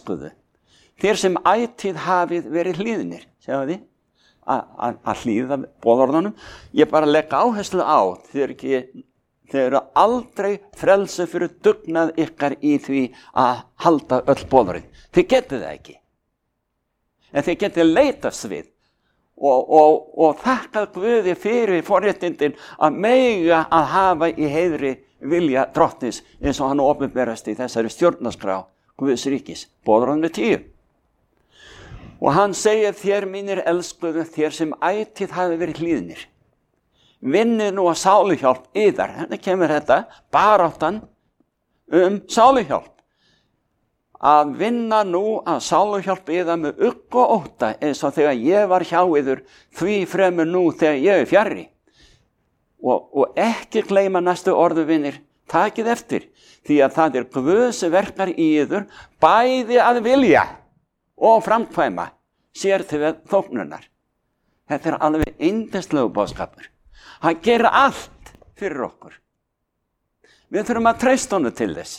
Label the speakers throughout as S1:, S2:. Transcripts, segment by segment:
S1: elskuðu, þér sem ætíð hafið verið hlýðnir, sjáðu því, að hlýða boðorðunum. Ég bara legg áherslu á, þið eru aldrei frelsi fyrir dugnað ykkar í því að halda öll boðorðin. Þið getið það ekki. En þið getið leitast við og þakkað Guði fyrir forréttindin að mega að hafa í heiðri vilja drottins eins og hann opinberast í þessari stjórnarskrá Guðs ríkis, boðorðinu 10. Og hann segir þér mínir elskuðu, þér sem ætíð hafi verið hlýðnir. Vinnið nú að sáluhjálp yðar. Hérna kemur þetta, baráttan sáluhjálp. Að vinna nú að sáluhjálp yðar með ugg og ótta eins og þegar ég var hjá yður, því fremur nú þegar ég fjarri. Og ekki gleyma næstu orðu vinir, takið eftir, því að það Guðs verkar í yður, bæði að vilja og framkvæma sér til þóknunar. Þetta alveg yndislegu boðskapur. Hann gerir allt fyrir okkur. Við þurfum að treysta honum til þess.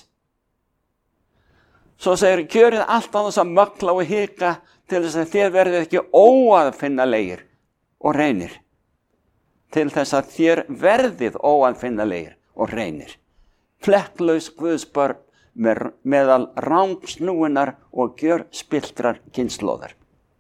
S1: Svo segir, gjörið allt á þess að mögla og hika til þess að þér verðið ekki óaðfinnalegir og reynir. Til þess að þér verðið óaðfinnalegir og reynir. Flekklaus Guðs börn meðal rangsnúinnar og gjörspilltrar kynslóðar.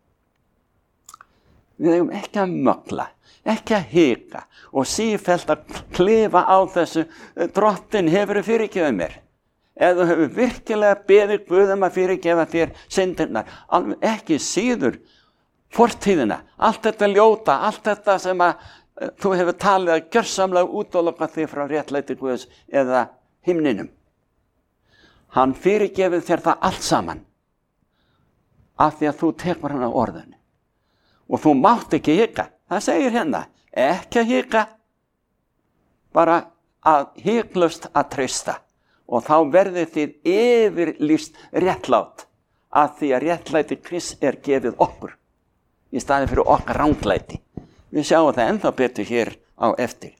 S1: Við eigum ekki að mögla, ekki að hika og sífellt að klifa á þessu, drottin hefur fyrirgefið mér. Ef þú hefur virkilega beðið Guð að fyrirgefa þér syndirnar, alveg ekki síður fortíðina, allt þetta ljóta, allt þetta sem að þú hefur talið að gjörsamlega útloka þig frá réttlæti Guðs eða himninum. Hann fyrirgefið þér það allt saman af því að þú tekur hann á orðinu. Og þú mátt ekki hika. Það segir hérna, ekki að hika, bara að hiklaust að treysta. Og þá verðið þið yfirlýst réttlátt að því að réttlæti Krists gefið okkur í staðinn fyrir okkar ranglæti. Við sjáum það ennþá betur hér á eftir.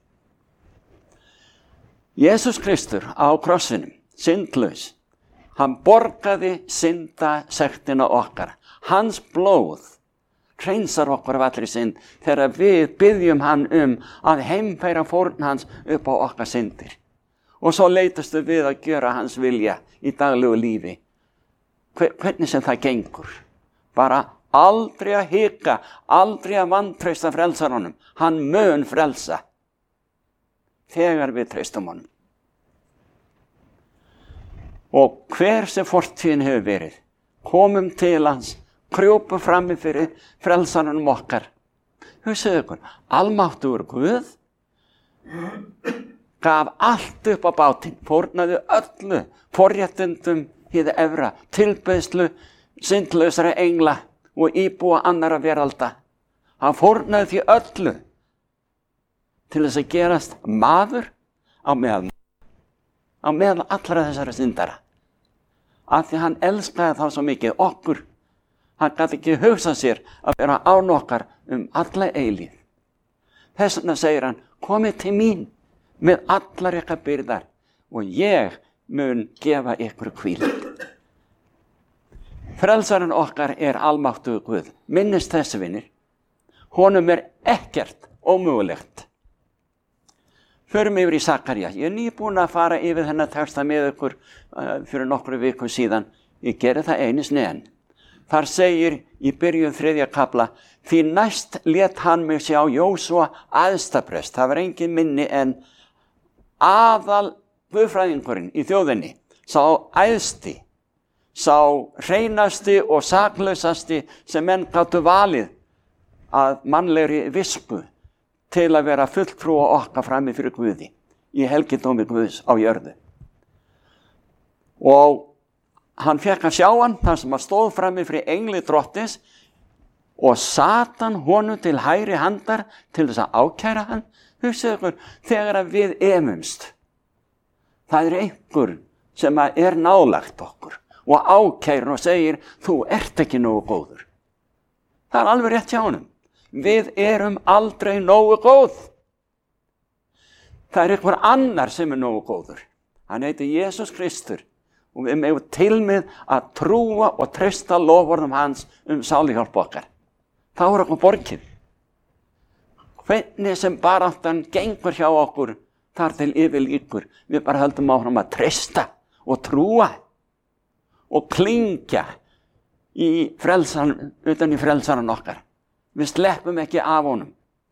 S1: Jesús Kristur á krossinum, syndlaus, hann borgaði syndasektina okkar. Hans blóð hreinsar okkur af allri synd þegar við biðjum hann að heimfæra fórn hans upp á okkar syndir. Og svo leitastu við að gjöra hans vilja í daglegu lífi. Hvernig sem það gengur. Bara aldrei að hika, aldrei að vantreysta frelsarunum. Hann mun frelsa þegar við treystum honum. Og hver sem fortíðin hefur verið, komum til hans, krjópum frammi fyrir frelsarunum okkar. Hugsaðu ykkur, almáttugur Guð gaf allt upp á bátinn, fórnaði öllu, forréttindum hið efra, tilbeiðslu syndlausra engla og íbúa annarra veralda. Hann fórnaði því öllu til þess að gerast maður á meðal allra þessara syndara. Af því hann elskaði þá svo mikið okkur. Hann gat ekki hugsað sér að vera án okkar alla eilíð. Þess vegna segir hann, komið til mín með allar ykkar byrðar og ég mun gefa ykkur hvíld. Frelsarinn okkar almáttugur Guð. Minnist þessi vinir. Honum ekkert ómögulegt. Förum yfir í Sakaría. Ég nýbúin að fara yfir þennan texta með ykkur fyrir nokkru vikum síðan. Ég geri það einu sinni enn. Þar segir í byrjun 3. kafla, því næst lét hann mig sjá Jósúa æðstaprest. Það var engin minni en aðal guðfræðingurinn í þjóðinni, sá æðsti, sá hreinasti og saklausasti sem menn gátu valið að mannlegri visku til að vera fulltrúa okkar frammi fyrir Guði í helgidómi Guðs á jörðu. Og hann fekk að sjá hann þar sem hann stóð frammi fyrir engli drottins og Satan honum til hægri handar til þess að ákæra hann. Hugsaðu ykkur, þegar að við efumst, það einhver sem nálægt okkur og ákærir og segir, þú ert ekki nógu góður. Það alveg rétt hjá honum. Við erum aldrei nógu góð. Það einhver annar sem nógu góður. Hann heitir Jesús Kristur og við megum til með að trúa og treysta loforðum hans sáluhjálp okkar. Þá er okkur borgið. Hvernig sem baráttan gengur hjá okkur þar til yfir líkur, við bara höldum áfram að treysta og trúa og klingja utan í frelsaran okkar. Við sleppum ekki af honum.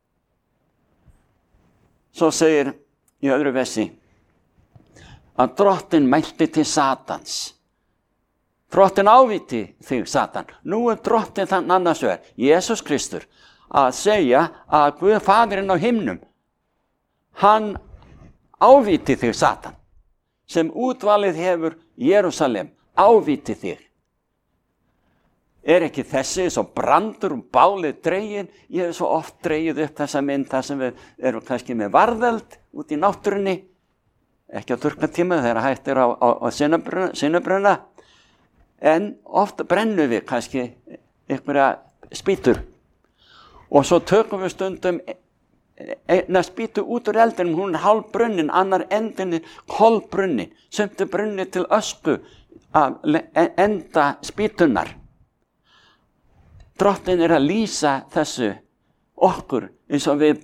S1: Svo segir í öðru versi að drottinn mælti til Satans. Drottinn áviti þig, Satan. Nú er drottinn þann annars vegar, Jesús Kristur, að segja að Guð Faðirinn á himnum, hann áviti þig, Satan, sem útvalið hefur Jerúsalem, áviti þig. Er ekki þessi svo brandur bálið dregin? Ég hef svo oft dregið upp þessa mynd þar sem við erum kannski með varðeld út í náttúrunni, ekki á þurrkatíma þegar hægt er á sinnubruna, en oft brennum við kannski einhverja spýtur og svo tökum við stundum eina spýtu út úr eldinum, hún er hálfbrunnin, annar endin er kolbrunnin, sumt er brunni til ösku af enda spýtunar. Drottinn er að lýsa þessu okkur eins og við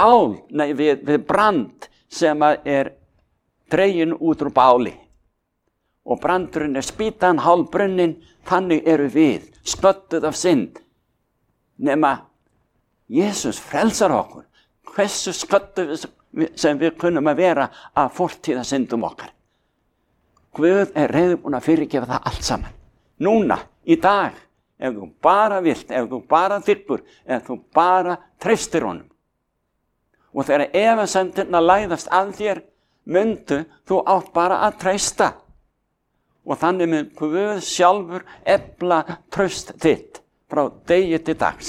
S1: brand sem er dregin út úr báli. Og brandurinn er spýtan, hálfbrunnin, þannig eru við, sködduð af synd. Nema Jesús frelsar okkur. Hversu sködduð sem við kunnum að vera af fortíða syndum okkar. Guð er reiðubúinn að fyrirgefa það allt saman. Núna, í dag. Ef þú bara vilt, ef þú bara þykkur, ef þú bara treystir honum. Og þegar efasemdirnar læðast að þér, myndu þú átt bara að treysta. Og þannig mun Guð sjálfur efla traust þitt frá degi til dags.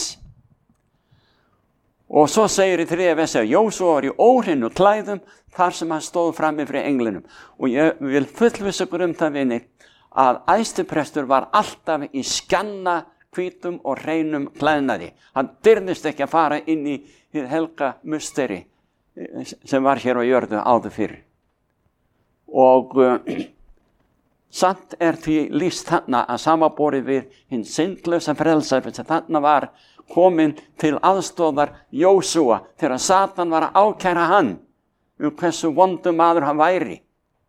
S1: Og svo segir í 3. versi að Jósúa var í óhreinu klæðum þar sem hann stóð frammi fyrir englinum. Og ég vil fullvissa ykkur það, vinir, að æðstiprestur var alltaf í skjanna hvítum og hreinum klæðnaði. Hann dyrðist ekki að fara inn í hið helga musteri sem var hér á jörðu áður fyrr. Og samt er því lýst þarna að samanborið við hinn syndlausa frelsara sem þarna var komin til aðstóðar Jósúa þegar Satan var að ákæra hann hversu vondum maður hann væri.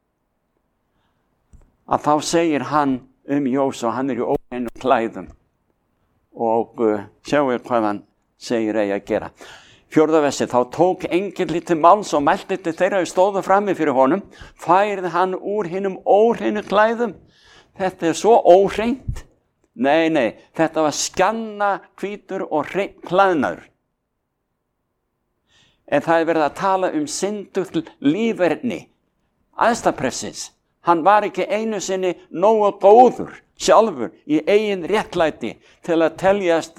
S1: Að þá segir hann Jósúa, hann er í óhreinu klæðum og sjáu hvað hann segir eigi að gera. 4. versi, þá tók engill til máls og mælti til þeirra stóðu frammi fyrir honum, færði hann úr hinum óhreinu klæðum. Þetta er svo óhreint. Nei, þetta var skjanna hvítur og hreinn klæðnaður. En það er verið að tala syndugt líferni æðstaprestins. Hann var ekki einu sinni nógu góður sjálfur í eigin réttlæti til að teljast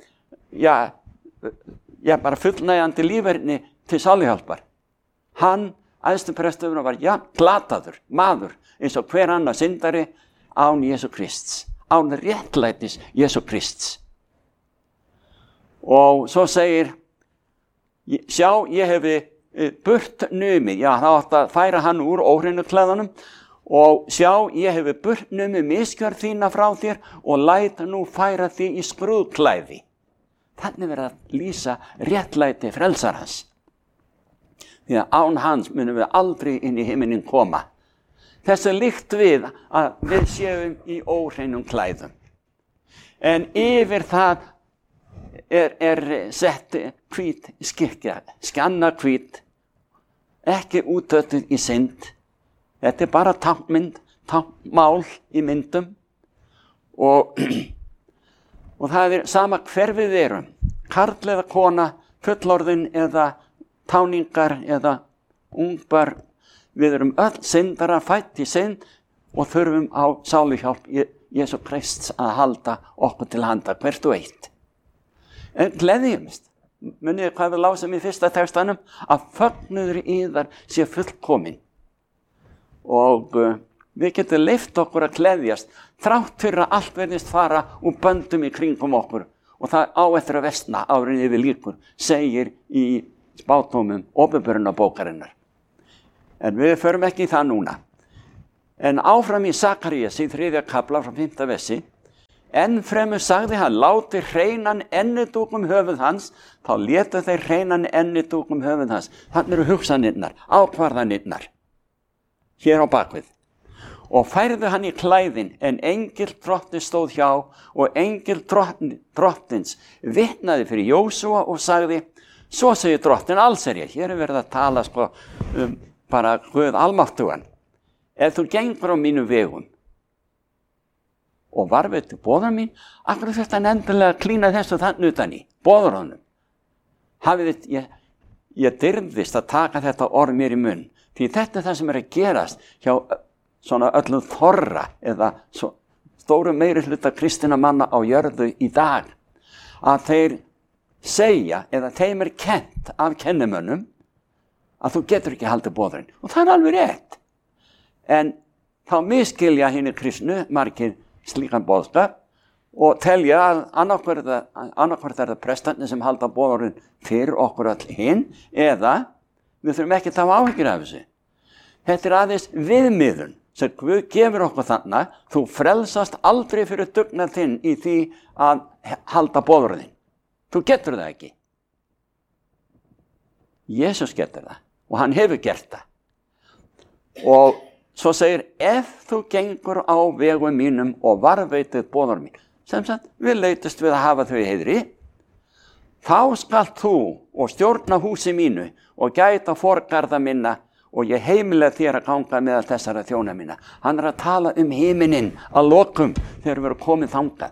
S1: bara fullnægjandi líferni til sáluhjálpar. Hann, æðstupresturinn, var glataður maður eins og hver annar syndari án Jesú Krists, án réttlætis Jesú Krists. Og svo segir, sjá, ég hefi burt numið, það átti að færa hann úr óhreinu klæðunum, og sjá, ég hefi burt numið misgjörð þína frá þér og læt nú færa því í skrúðklæði. Þannig verið að lýsa réttlæti frelsarans. Því að án hans munum við aldrei inn í himinin koma. Þessu líkt við að við séum í óhreinum klæðum. En yfir það er sett hvít skikja, skjanna hvít, ekki útötuð í synd. Þetta er bara táknmál í myndum og það er sama hver við erum, karl eða kona, fullorðin eða táningar eða ungbar. Við erum öll syndara, fætt í synd og þurfum á sáluhjálp Jesú Krists að halda okkur til handa hvert og eitt. En gleðjumst, munið hvað við lásum í fyrsta textanum, að fögnuður yðar sé fullkomin. Og við getum leyft okkur að gleðjast þrátt fyrir að allt verðist fara úr böndum í kringum okkur og það á eftir að versna árin yfir líkur, segir í spádómum Åpenbarunarbókarinnar. En við förum ekki í það núna. En áfram í Sakarías í 3. kafla frá 5. versi. Enn fremur sagði hann, láti hreinan ennidúk höfuð hans, þá létu þeir hreinan ennidúk höfuð hans. Þannig eru hugsanirnar, ákvarðanirnar, hér á bakvið. Og færðu hann í klæðin, en engil drottins stóð hjá, og engil drottins vitnaði fyrir Jósúa og sagði, svo segir drottin allsherja. Hér verið að tala bara Guð almáttugan. Ef þú gengur á mínu vegum og varðveitir boðar mín, akkur þurft hann endilega að klína þessu þann utan í, boðar honum. Ég dirfðist að taka þetta orð mér í munn, því þetta er það sem er að gerast hjá svona öllum þorra eða stóru meiri hluta kristinna manna á jörðu í dag, að þeir segja, eða þeim er kennt af kennimönnum, að þú getur ekki haldið boðurinn. Og það er alveg rétt. En þá miskilja hinni kristnu margir slíkan boðskap og telja að annarkvort er það prestarnir sem halda boðurinn fyrir okkur öll hinn, eða við þurfum ekki að hafa áhyggjur af þessu. Þetta er aðeins viðmiðun sem Guð gefur okkur þannig, þú frelsast aldrei fyrir dugnað þinn í því að halda boðurinn. Þú getur það ekki. Jesús getur það og hann hefur gert það. Og svo segir, ef þú gengur á vegum mínum og varðveitir boðar mín, sem sagt, við leitust við að hafa þau í heiðri, þá skalt þú og stjórna húsi mínu og gæta forgarða minna og ég heimilega þér að ganga meðal þessara þjóna mína. Hann er að tala himininn að lokum þegar við erum komið þangað.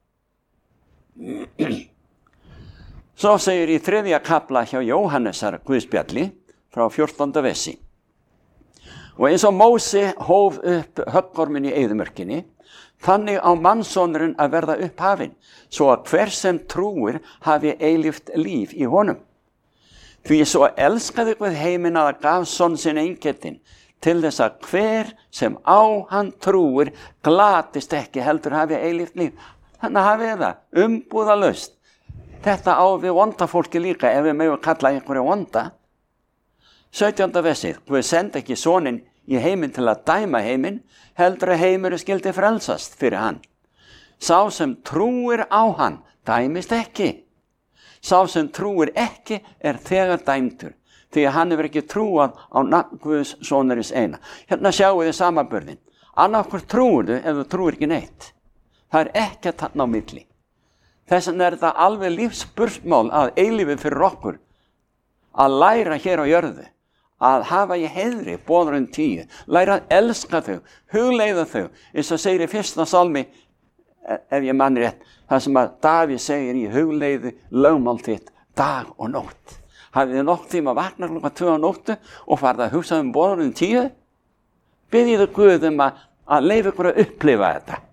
S1: Svo segir í 3. kafla hjá Jóhannesar Guðspjalli frá 14. versi. Og eins og Mósi hóf upp höggorminn í eyðimörkinni, þannig á mannssonurinn að verða upphafinn, svo að hver sem trúir hafi eilíft líf í honum. Því svo elskaði Guð heiminn að gaf son sinn eingetinn, til þess að hver sem á hann trúir glatist ekki heldur hafi eilíft líf. Þannig hafið það umbúðalaust. Þetta á við vonda fólki líka, ef við megum kalla einhverju vonda. 17. versið, Guð sendi ekki soninn í heiminn til að dæma heiminn, heldur að heimurinn skyldi frelsast fyrir hann. Sá sem trúir á hann dæmist ekki. Sá sem trúir ekki er þegar dæmdur, því að hann hefur ekki trúað á nafn Guðs sonarins eina. Hérna sjáum við samanburðinn. Annarkvort trúir þú ef þú trúir ekki neitt. Það er ekki að tanna á milli. Þess vegna er það alveg lífsspurmál að eilífi fyrir okkur að læra hér á jörðu, að hafa í heiðri boðurinn 10, læra að elska þau, hugleiða þau, eins og segir í 1. salmi, ef ég man rétt, það sem að Davíð segir í hugleiði lögmál þitt dag og nótt. Hafið þið nokkuð tíma að vakna klukkan 2 á nóttu og farið að hugsa boðurinn 10? Biðjið Guð að leyfa ykkur að upplifa þetta.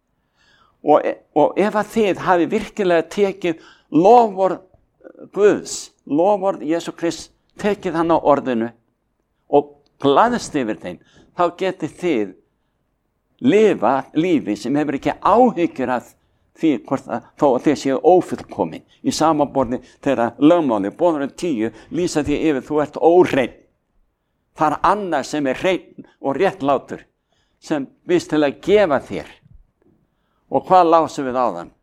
S1: Og ef að þið hafi virkilega tekið lofvörð Guðs, lofvörð Jesú Krist, tekið hann á orðinu og glaðst yfir þeim, þá getið þið lifa lífi sem hefur ekki áhyggjur af því hvort þó að þið séu ófullkomin. Í samanborði þegar lögmáli, boðurinn 10, lýsa því yfir þú ert óhreinn. Það er annar sem er hreinn og réttlátur, sem vist til að gefa þér. Og hvað lásum við á þann?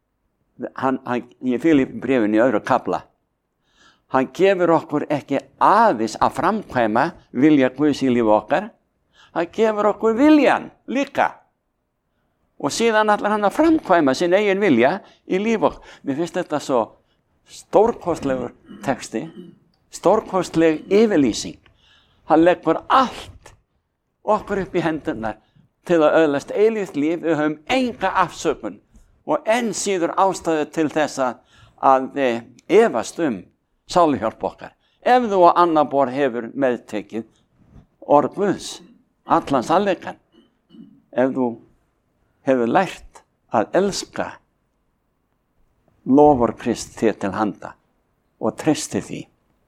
S1: Í Filippibréfinu í 2. kafla. Hann gefur okkur ekki aðeins að framkvæma vilja Guðs í lífi okkar. Hann gefur okkur viljan líka. Og síðan ætlar hann að framkvæma sin eigin vilja í lífi okkar. Mér finnst þetta svo stórkostlegur texti, stórkostleg yfirlýsing. Hann leggur allt okkur upp í hendurnar til að öðlast eilíft líf. Við höfum enga afsökun og enn síður ástæðu til þess að efast sáluhjálp okkar. Ef þú á annar borð hefur meðtekið orð Guðs, allan sannleikann, ef þú hefur lært að elska lofar Krist þér til handa og treysti því.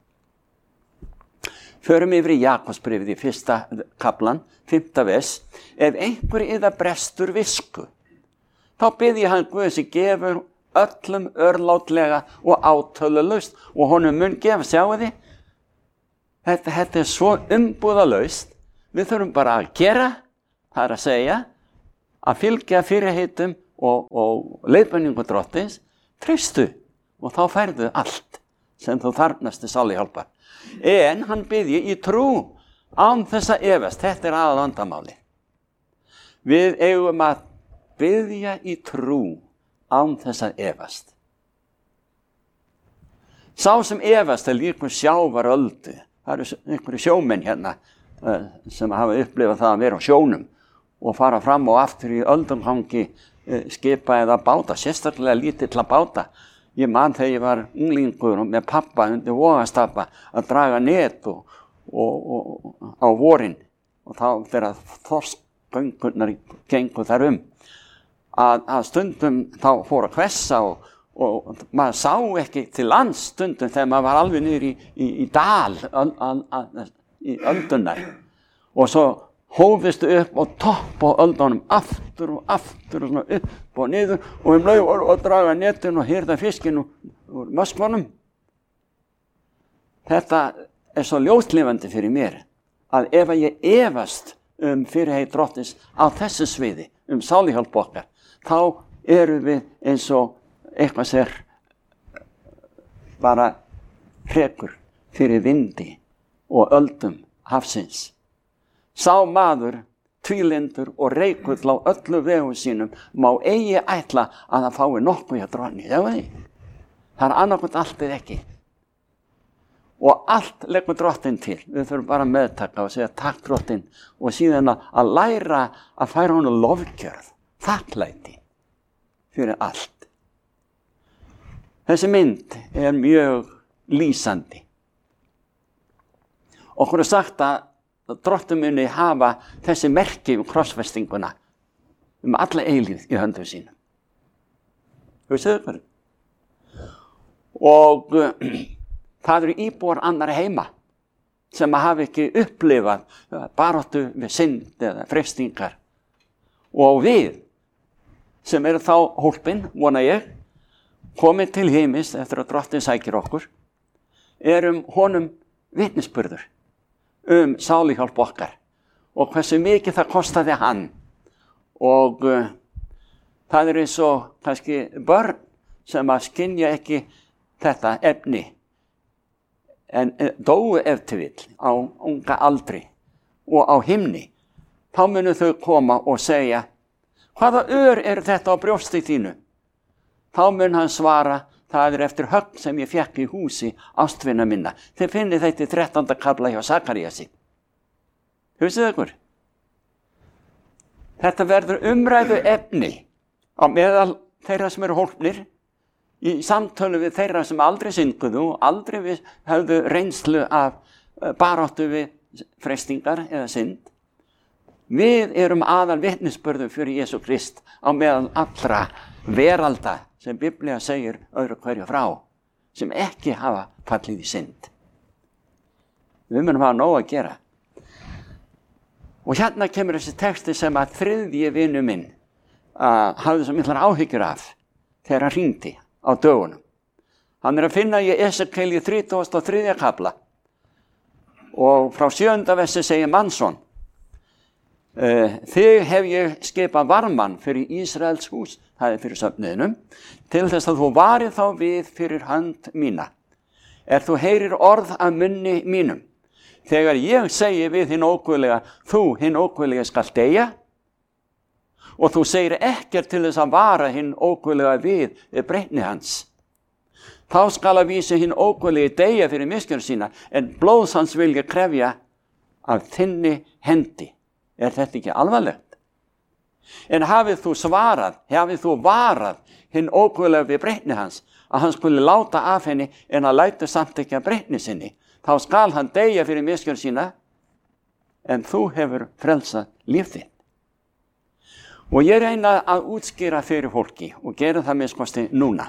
S1: Förum yfir í Jakobsbréfið í 1. kaflan, 5. vers. Ef einhver yðar brestur visku, þá biðji hann Guð sem gefur öllum örlátlega og átölulaust og honum mun gefa, sjáu þið? Þetta er svo umbúðalaust. Við þurfum bara að gera það er að segja að fylgja fyrirheitum og leiðbeiningu Drottins, treystu og þá færðu allt sem þú þarfnast til sáluhjálpar. En hann biðji í trú án þess að efast. Þetta er aðal vandamáli. Við eigum að biðja í trú án þess að efast. Sá sem efast er líkur sjávaröldu. Það eru einhverju sjómenn hérna sem hafa upplifað það að vera á sjónum og fara fram og aftur í öldumhangi skipa eða báta, sérstaklega lítilla báta. Ég man þegar ég var unglingur og með pappa undir Vogastapa að draga net og á vorin og þá þegar þorskgöngurnar gengu þar að stundum þá fór að hvessa og maður sá ekki til lands stundum þegar maður var alveg niður í dal í öldunnar og svo hófistu upp og topp á öldunum aftur og svona upp og niður og leið og draga netin og hirða fiskin úr möskvanum. Þetta er svo ljóslifandi fyrir mér að ef ég efast fyrirheit Drottins á þessu sviði sáluhjálp okkar, þá erum við eins og eitthvað sér bara hrekur fyrir vindi og öldum hafsins. Sá maður, tvílyndur og reikull á öllu vegum sínum má eigi ætla að það fái nokkuð hjá Drottni. Það er annarkvæmt allt eða ekki. Og allt leggur Drottinn til. Við þurfum bara að meðtaka og segja takk Drottinn og síðan að læra að færa honum lofgjörð, þakklæti fyrir allt. Þessi mynd er mjög lýsandi. Okkur er sagt að Drottinn muni hafa þessi merki krossfestinguna alla eilífð í höndum sínum. Veistu það? Og það eru íbúar annarra heima sem hafa ekki upplifað baráttu við synd eða freistingar. Og við sem eru þá hólpin, vona ég, komin til heimis eftir að Drottinn sækir okkur, erum honum vitnisburður sáluhjálp okkar og hversu mikið það kostaði hann. Og það er eins og kannski börn sem að skynja ekki þetta efni en dóu ef til vill á unga aldri og á himni. Þá munu þau koma og segja, hvaða ör er þetta á brjósti þínu? Þá mun hann svara, það er eftir högg sem ég fékk í húsi ástvina minna. Þið finnið þetta í 13. kafla hjá Sakaríasi. Hugsaðu ykkur. Þetta verður umræðu efni á meðal þeirra sem eru hólpnir í samtölu við þeirra sem aldrei synguðu og aldrei höfðu reynslu af baráttu við freistingar eða synd. Við erum aðal vitnisburður fyrir Jesú Krist á meðal allra veralda sem Biblía segir öðru hverju frá, sem ekki hafa fallið í synd. Við munum hafa nóg að gera. Og hérna kemur þessi texti sem að þriðji vinur minn hafði svo miklar áhyggjur af þegar hann hringdi á dögunum. Hann er að finna í Esekiel 33. kafla og frá 7. versi segir Mannsson, þig hef ég skipað varðmann fyrir Ísraels hús, það er fyrir söfniðinum, til þess að þú varið þá við fyrir hönd mína. Þú heyrir orð af munni mínum. Þegar ég segi við hinn óguðlega, þú hinn óguðlega skal deyja, og þú segir ekkert til þess að vara hinn óguðlega við breytni hans. Þá skal að vísa hinn óguðlega deyja fyrir misgjörð sína, en blóðs hans vilja krefja af þinni hendi. Er þetta ekki alvarlegt? En hafið þú varað hinn óguðlega við breytni hans, að hann skuli láta af henni en að lætu samt ekki að breytni sinni, þá skal hann deyja fyrir misgjörð sína, en þú hefur frelsað líf þitt. Og ég reyna að útskýra fyrir fólki og gera það minnskosti núna.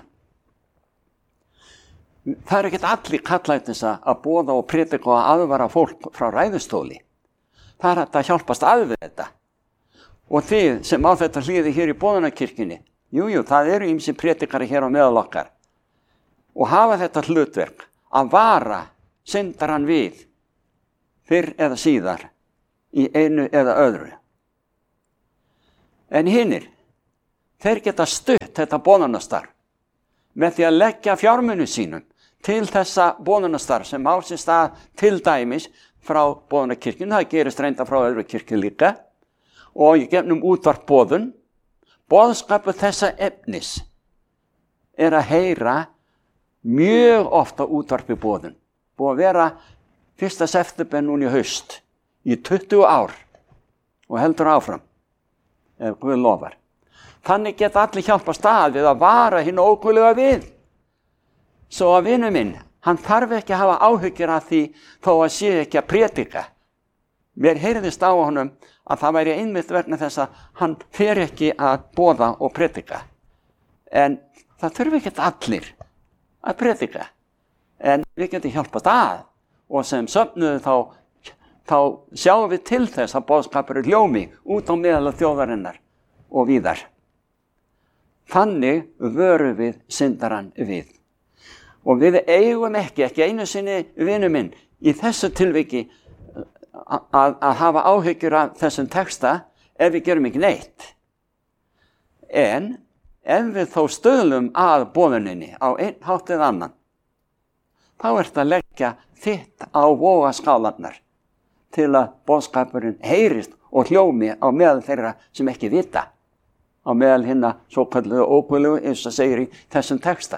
S1: Það er ekkert allir kallaðir þess að boða og predika og aðvara fólk frá ræðustóli. Það er hægt að hjálpast að við þetta. Og þið sem á þetta hlýði hér í boðunarkirkjunni, það eru ýmsir predikari hér á meðal okkar og hafa þetta hlutverk að vara syndarann við fyrr eða síðar í einu eða öðru. En hinir, þeir geta stutt þetta boðunastarf með því að leggja fjármuni sínum til þessa boðunastarf sem á sér stað til dæmis frá boðunarkirkjunni, það gerist reynda frá öðru kirkju líka, og í gegnum útvarp boðun. Boðskapur þessa efnis er að heyra mjög ofta útvarpi boðun. Búið að vera 1. september núna í haust í 20 ár og heldur áfram, ef Guð lofar. Þannig geta allir hjálpa stað við að vara hinn óguðlega við. Svo að vinur minn, hann þarf ekki að hafa áhyggjur af því þó að sé ekki að prédika. Mér heyrðist á honum að það væri einmitt vegna þess að hann fer ekki að boða og prédika. En það þurfi ekki allir að prédika. En við getum hjálpast að og sem söfnuðu þá sjáum við til þess að boðskapur er hljómi út á meðal þjóðarinnar og víðar. Þannig vörum við syndarann við. Og við eigum ekki einu sinni, vinur minn, í þessu tilviki að hafa áhyggjur af þessum texta ef við gerum ekki neitt. En ef við þó stöðlum að boðuninni á einn hátt eða annan, þá ertu að leggja þitt á vogaskálarnar til að boðskapurinn heyrist og hljómi á meðal þeirra sem ekki vita, á meðal hinna svokölluðu óguðlegu, eins og segir í þessum texta.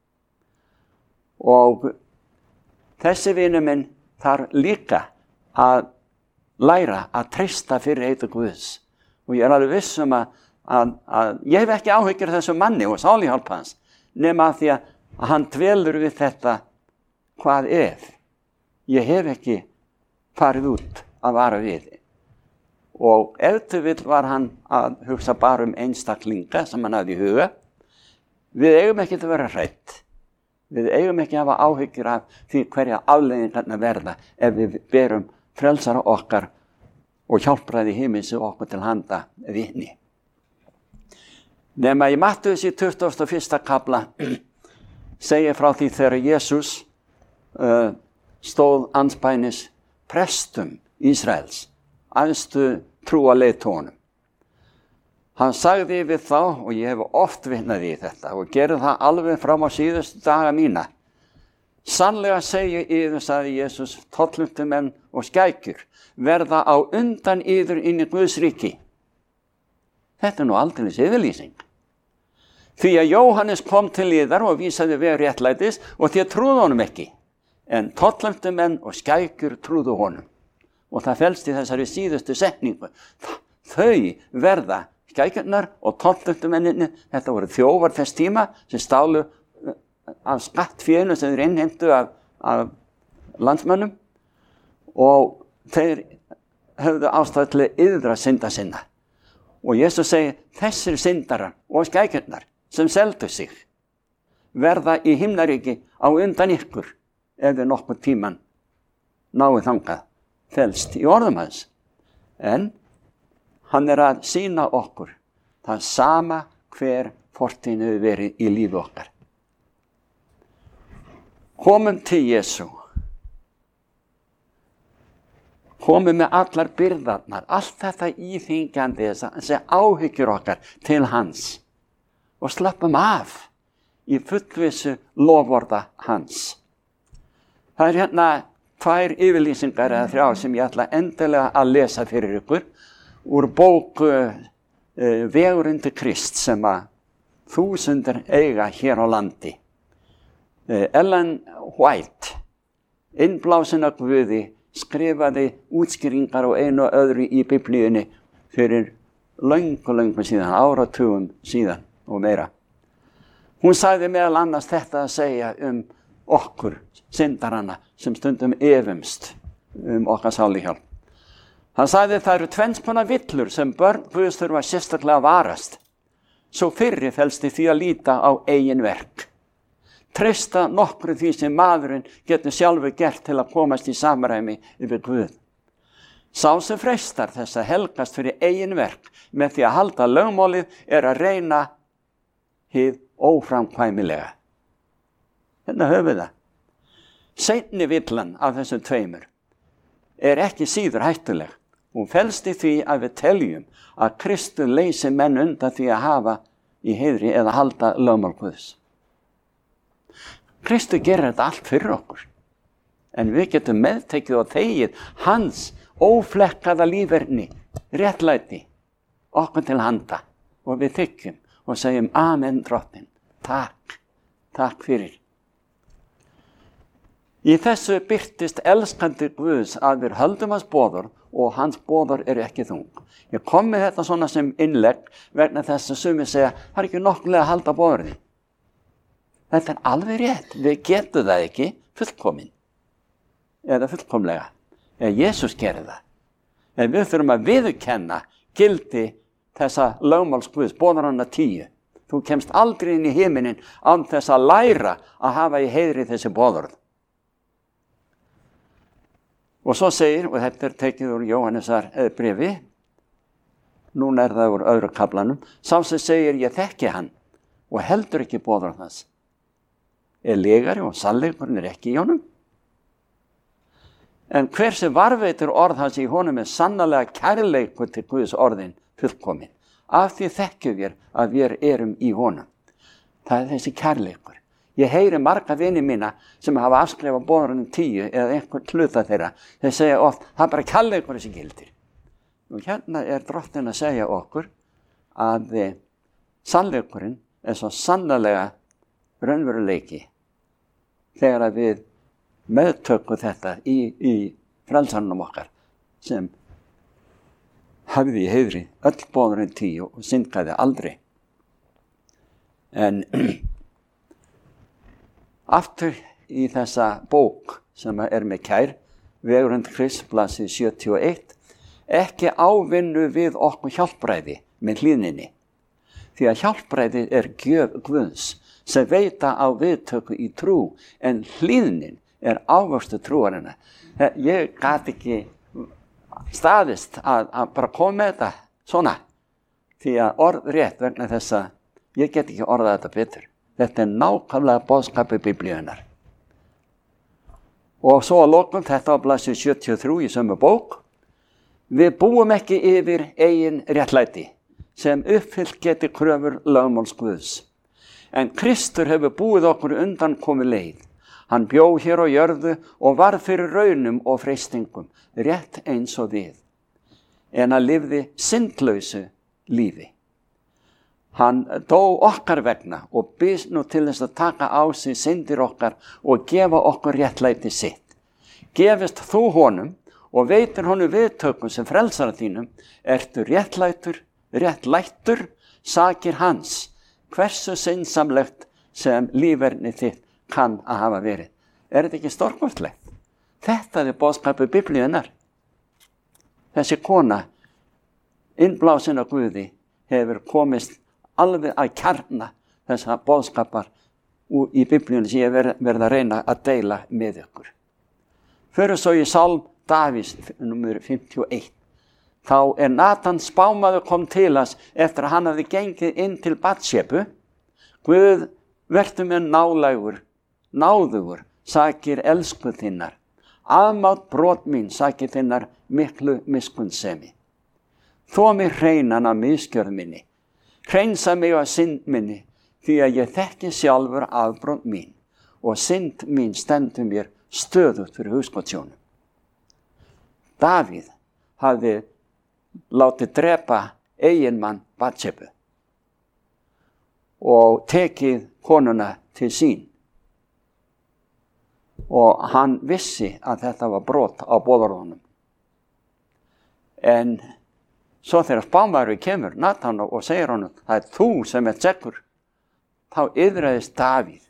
S1: Og þessi vinur minn þarf líka að læra að treysta fyrir heitu Guðs. Og ég er alveg viss að ég hef ekki áhyggjur af þessum manni og sáluhjálp hans, nema að því að hann dvelur við þetta hvað ef. Ég hef ekki farið út að vara við. Og ef til vill var hann að hugsa bara einstaklinga sem hann hafði í huga. Við eigum ekki að vera hrædd. Við eigum ekki að hafa áhyggjur af því hverja afleiðingarnar verða ef við berum frelsara okkar og hjálpræði himins okkur til handa vitni. Nema í Mattheus í 21. kafla segir frá því þegar Jesús stóð andspænis prestum Ísraels, æðstu trúarleiðtogunum. Hann sagði við þá, og ég hef oft vitnað í þetta og gerði það alveg fram á síðustu daga mína. Sannlega segi yður, sagði Jesús, tolluntumenn og skækjur verða á undan yður inn í Guðs ríki. Þetta er nú aldeilis yfirlýsing. Því að Jóhannes kom til yðar og vísaði veg réttlætis og þér trúðu honum ekki. En tolluntumenn og skækjur trúðu honum. Og það felst í þessari síðustu setningu. Þau verða skækjurnar og tolluntumenninni, þetta voru þjófar þess tíma sem stálu af skattfénu sem þeir innheimtu af landsmönnum og þeir höfðu ástæðu til að iðra synda sinna. Og Jesús segir, þessir syndarar og skækjurnar sem seldu sig verða í himnaríki á undan ykkur ef við nokkurn tíman náið þangað felst í orðum hans. En hann er að sýna okkur það sama hver fortíðin hefur verið í lífi okkar. Komum til Jesú. Komum með allar byrðarnar, allt þetta íþyngjandi, þessi áhyggjur okkar til hans og slappum af í fullvissu loforða hans. Það er hérna 2 yfirlýsingar eða 3 sem ég ætla endilega að lesa fyrir ykkur úr bók Vegurinn til Krist sem að þúsundir eiga hér á landi. Ellen White, innblásin af Guði, skrifaði útskýringar á einu og öðru í Biblíunni fyrir löngu síðan, áratugum síðan og meira. Hún sagði meðal annars þetta að segja okkur, syndarana, sem stundum efumst okkar sáluhjálp. Hann sagði það eru 2 konar villur sem börn Guðs þurfa sérstaklega að varast. Svo fyrri felst í því að líta á eigin verk. Treysta nokkru því sem maðurinn getur sjálfur gert til að komast í samræmi yfir Guð. Sá sem freistar þess að helgast fyrir eigin verk með því að halda lögmálið er að reyna hið óframkvæmilega. Hérna höfum við það. Seinni villan af þessum 2 er ekki síður hættuleg Hún felst í því að við teljum að Kristur leysi menn undan því að hafa í heiðri eða halda lögmál Guðs. Kristur gerir þetta allt fyrir okkur, en við getum meðtekið og þegið hans óflekkaða líferni, réttlæti, okkur til handa, og við þykjum og segjum amen drottinn, takk fyrir. Í þessu birtist elskandi Guðs að við höldum hans boðorð og hans boðorð eru ekki þung. Ég kom með þetta svona sem innlegg vegna þess að sumir segja, það er ekki nokkulega að halda boðorði. Þetta er alveg rétt, við getum það ekki fullkomin, eða fullkomlega, eða Jesús gerir það. En við þurfum að viðurkenna gildi þessa lögmáls Guðs, boðorðanna 10. Þú kemst aldrei inn í himinin án þess að læra að hafa í heiðri þessi boðorð. Og svo segir, og þetta er tekið úr Jóhannesar bréfi, núna er það úr öðru kaflanum, sá sem segir ég þekki hann og heldur ekki boðorð hans. Er legari og sannleikurinn er ekki í honum. En hver sem varveitir orð hans í honum er sannarlega kærleikur til Guðs orðin fullkomin. Af því þekkjum við að við erum í honum. Það er þessi kærleikur. Ég heyri marga vini mína sem hafa afskrifað boðorðin 10 eða einhvern hluta þeirra. Þeir segja oft, það er bara kærleikur sem gildir. Og hérna er drottinn að segja okkur að sannleikurinn er svo sannarlega raunveruleiki þegar að við meðtökum þetta í frelsarnum okkar sem hafði í heiðri öll boðorðin 10 og syndgaði aldrei. En aftur í þessa bók sem er með kær, Vegurinn Krists, blaðsíða 71, ekki ávinnu við okkur hjálpræði með hlýðninni, því að hjálpræði er gjöf Guðs sem veita á viðtöku í trú, en hlýðnin er ávöxtur trúarinnar. Ég gat ekki staðist að bara koma með þetta svona, því að orð rétt vegna þess að ég get ekki orðað þetta betur. Þetta er nákvæmlega boðskapið Biblíunnar. Og svo að lokum þetta á blaðsíðu 73 í sömu bók. Við búum ekki yfir eigin réttlæti sem uppfyllt geti kröfur lögmáls Guðs. En Kristur hefur búið okkur undan komið leið. Hann bjó hér á jörðu og varð fyrir raunum og freistingum, rétt eins og við. En hann lifði syndlausu lífi. Hann dó okkar vegna og býst nú til þess að taka á sig syndir okkar og gefa okkur réttlæti sitt. Gefist þú honum og veitir honum viðtökum sem frelsara þínum, ertu réttlættur, sakir hans, hversu syndsamlegt sem líferni þitt kann að hafa verið. Er þetta ekki stórkostlegt? Þetta er boðskapið Biblíunnar. Þessi kona, innblásin af Guði, hefur komist alveg að kjarna þessa boðskapar í Biblíunni sem ég verð að reyna að deila með ykkur. Fyrir svo í Sálm Davíðs, númer 51, þá er Natan spámaður kom til hans eftir að hann hafði gengið inn til Batsébu. Guð, vertu mér náðugur, sakir elsku þinnar. Afmátt brot mín, sakir þinnar miklu miskunnsemi. Þó mig hreinan af misgjörð minni. Hreinsa mig á synd minni, því að ég þekki sjálfur afbrot mín og synd mín stendur mér stöðugt fyrir hugskotssjónum. Davíð hafði látið drepa eiginmann Batsébu og tekið konuna til sín. Og hann vissi að þetta var brot á boðorðunum. En svo þegar spámaðurinn kemur, Natan, og segir honum, það er þú sem er sekkur, þá iðraðist Davíð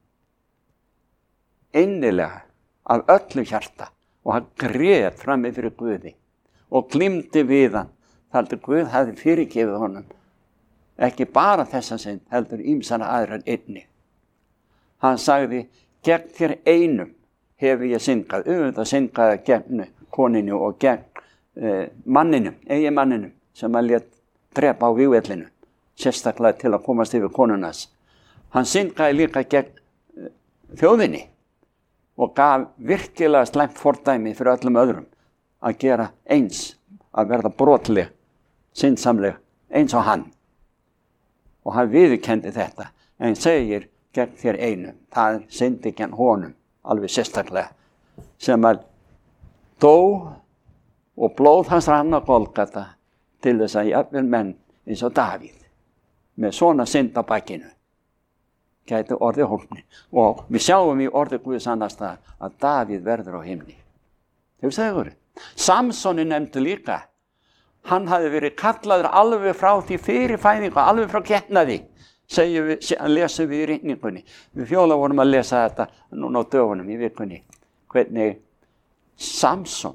S1: innilega af öllu hjarta og hann grét frammi fyrir Guði og glímdi við hann, þar til Guð hafði fyrirgefið honum, ekki bara þessa synd, heldur ýmsar aðrar einnig. Hann sagði, gegn þér einum hefur ég syndgað, auðvitað syndgaði gegn koninu og gegn eiginmanninum sem hann lét drepa á vígvellinu, sérstaklega til að komast yfir konunans. Hann syndgaði líka gegn þjóðinni og gaf virkilega slæmt fordæmi fyrir öllum öðrum að gera eins að verða brotleg, syndsamleg eins og hann. Og hann viðurkenndi þetta, en segir gegn þér einum, það syndi gegn honum, alveg sérstaklega, sem að dó og blóð hans rann á Golgata til þess að jafnvel menn eins og Davíð, með svona synd á bakinu, gæti orðið hólpni. Og við sjáum í orðið Guðs annars staðar að Davíð verður á himni. Hugsaðu ykkur. Samsoni nefndu líka. Hann hafði verið kallaður alveg frá því fyrir fæðingu, alveg frá getnaði, lesum við í ritningunni. Við Fjóla vorum að lesa þetta núna á dögunum í vikunni. Hvernig Samson,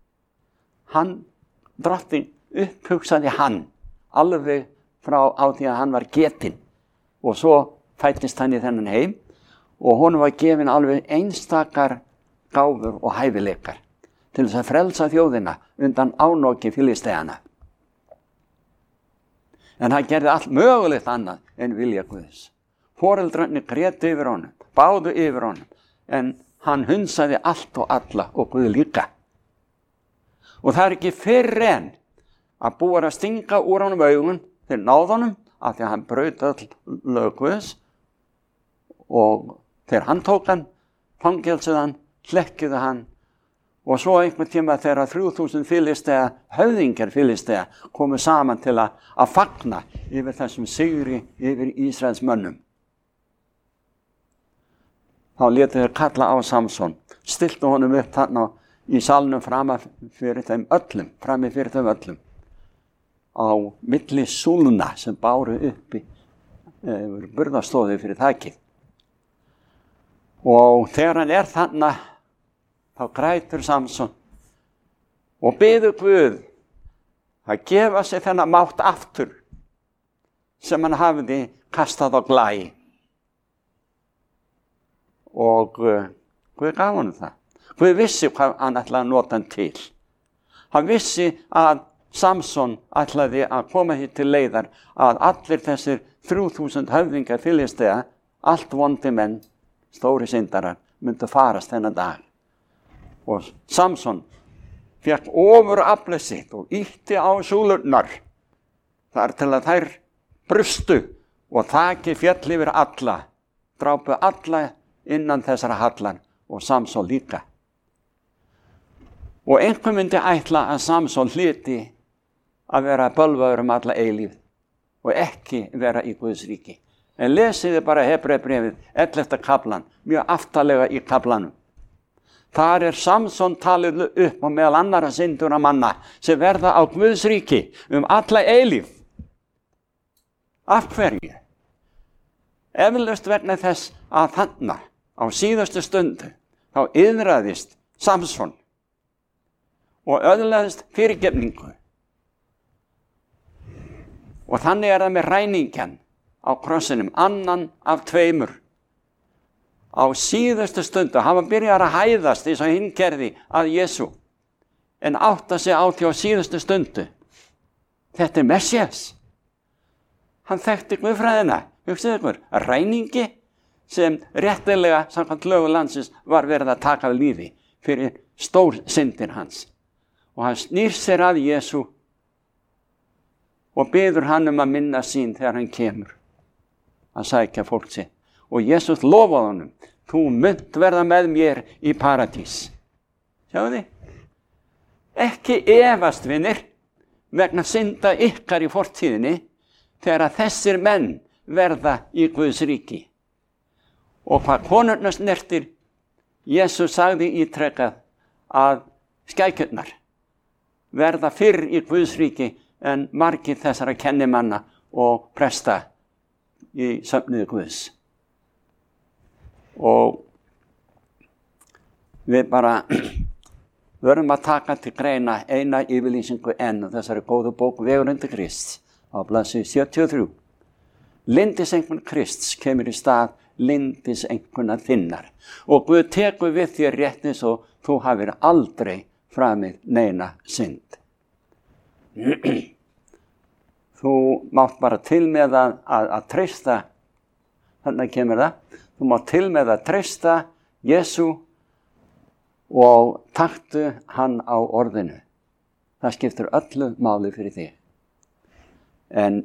S1: drottinn upphugsaði hann alveg frá á því að hann var getinn. Og svo fæddist hann í þennan heim og honum var gefin alveg einstakar gáfur og hæfileikar til þess að frelsa þjóðina undan ánoki Filistíana. En hann gerði allt mögulegt annað en vilja Guðs. Foreldrarnir grétu yfir honum, báðu yfir honum, en hann hunsaði allt og alla og Guð líka. Og það ekki fyrr en að búa að stinga úr honum augun, þeir náðu honum af því að hann braut öll lög Guðs, og þegar hann tók hann, fangelsuðu hann, hlekkjuðu hann, og svo einhvern tíma þegar 3000 Filistea, höfðingjar Filistea, komu saman til að fagna yfir þessum sigri yfir Ísraels mönnum. Þá létu þeir kalla á Samson, stiltu honum upp þarna í salnum frammi fyrir þeim öllum, á milli súlna sem báru uppi burðastóði fyrir þakið. Og þegar hann þarna, þá grætur Samson og biður Guð að gefa sig þennan mátt aftur sem hann hafði kastað á glæ. Og Guð gaf honum það. Guð vissi hvað hann ætlaði að nota hann til. Hann vissi að Samson ætlaði að koma hér til leiðar að allir þessir 3000 höfðingar Filistea, allt vondi menn, stóri syndarar, myndu farast þennan dag. Og Samson fékk ofuraflið sitt og ýtti á súlurnar þar til að þær brustu og þakið féll yfir alla, drápu alla innan þessara hallar og Samson líka. Og einhver myndi ætla að Samson hlyti að vera bölvaður alla eilífð og ekki vera í Guðs ríki. En lesiði bara Hebreabréfið 11. kaflan, mjög aftarlega í kaflanum. Þar Samson talið upp og meðal annarra syndura manna sem verða á Guðs ríki alla eilífð. Af hverju? Eflaust vegna þess að þarna á síðustu stundu þá iðraðist Samson og öðlaðist fyrirgefningu. Og þannig það með ræningjan á krossinum, annan af tveimur. Á síðustu stundu, hann var byrjar að hæðast eins og hinn gerði að Jesú, en átta sig á því á síðustu stundu. Þetta Messias. Hann þekkti Guðfræðina, hugsið ykkur, ræningi sem réttilega samkvæmt lögum landsins var verið að taka af lífi fyrir stór syndin hans. Og hann snýr sér að Jesú og biður hann að minna sín þegar hann kemur að sækja fólk sitt. Og Jesús lofaði honum, þú munt verða með mér í paradís. Sjáðu þið? Ekki efast, vinir, vegna synda ykkar í fortíðinni þegar að þessir menn verða í Guðs ríki. Og hvað konurnar snertir, Jesús sagði ítrekað að skækjurnar verða fyrr í Guðs ríki en margir þessara kennimanna og presta í söfnuði Guðs. Og við bara verðum að taka til greina eina yfirlýsingu enn á þessari góðu bók Vegur undir Krists á blaðsíðu 73. Lyndiseinkunn Krists kemur í stað lyndiseinkunnar þinnar og Guð tekur við þér rétt eins og þú hafir aldrei framið neina synd. Þú mátt bara til með að treysta, þannig kemur það, þú mátt til með að treysta Jesú og taktu hann á orðinu. Það skiptir öllu máli fyrir þig. En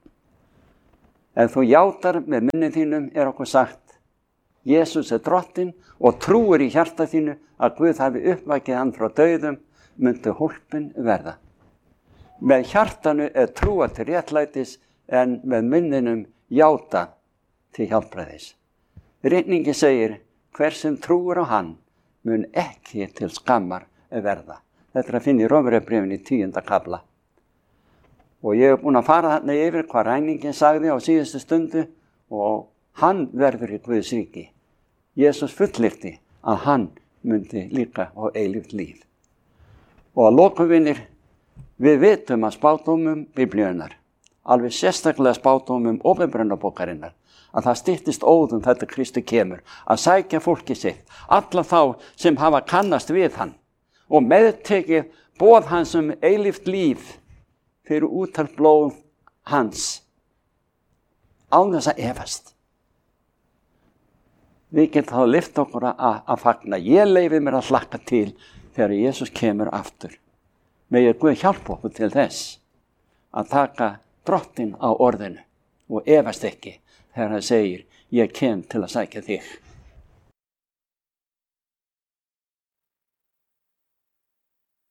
S1: ef þú játar með munni þínum okkur sagt, Jesús drottinn og trúir í hjarta þínu að Guð hafi uppvakið hann frá dauðum, myndu hólpin verða. Með hjartanu trúa til réttlætis en með munninum játa til hjálpræðis. Ritningi segir, hver sem trúir á hann mun ekki til skammar verða. Þetta að finna í Rómverjabréfinu í 10. kafla. Og ég búin að fara þarna yfir hvað ræningin sagði á síðustu stundu og hann verður í Guðs ríki. Jesús fullyrti að hann myndi líka á eilíft líf. Og að lokum vinir, við vitum að spádómum Biblíunnar, alveg sérstaklega spádómum Opinberunarbókarinnar, að það styttist óðum þetta Kristi kemur, að sækja fólki sitt, alla þá sem hafa kannast við hann og meðtekið boð hans eilíft líf fyrir útal blóð hans, án þess að efast. Við getum þá lyft okkur að fagna. Ég leyfi mér að hlakka til þegar Jesús kemur aftur. Megi Guð hjálpa okkur til þess að taka drottinn á orðinu og efast ekki þegar hann segir, ég kem til að sækja þig.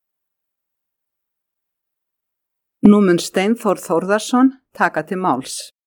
S2: Nú mun Steinþór Þórðarson taka til máls.